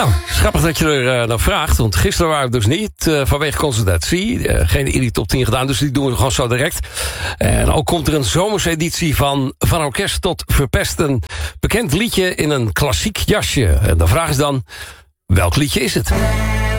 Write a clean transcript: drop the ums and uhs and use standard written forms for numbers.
Nou, grappig dat je er naar vraagt. Want gisteren waren we dus niet vanwege consultatie. Geen Indie Top 10 gedaan, dus die doen we gewoon zo direct. En ook komt er een zomerseditie van orkest tot verpest. Een bekend liedje in een klassiek jasje. En de vraag is dan, welk liedje is het?